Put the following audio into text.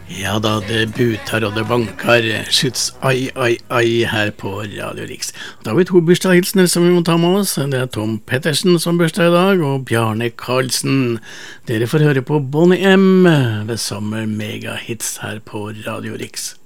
Ja da, det butar og det banker, skyts ai ai ai her på Radio Riks. Da har vi to bursdagshilsener som vi må ta med oss. Det er Tom Pettersen som bursdag i dag, og Bjarne Karlsen. Dere får høre på Bonnie M. ved Summer Megahits her på Radio Riks.